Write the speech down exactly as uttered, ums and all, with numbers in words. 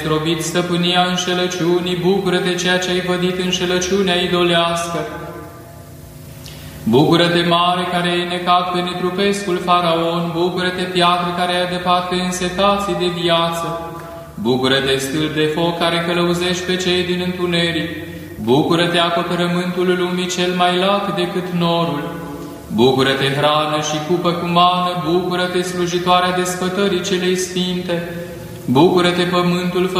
zdrobit stăpânia înșelăciunii, bucură-te ceea ce ai vădit înșelăciunea idolească. Bucură-te, mare, care ai necat pe netrupescul faraon, bucură-te, piatră care ai adăpat pe însetații de viață, bucură-te, stâlp de foc care călăuzești pe cei din întuneric, bucură-te, acoperământul lumii cel mai lat decât norul, bucură-te, hrană și cupă cu mană, bucură-te, slujitoarea desfătării celei sfinte, bucură-te, pământul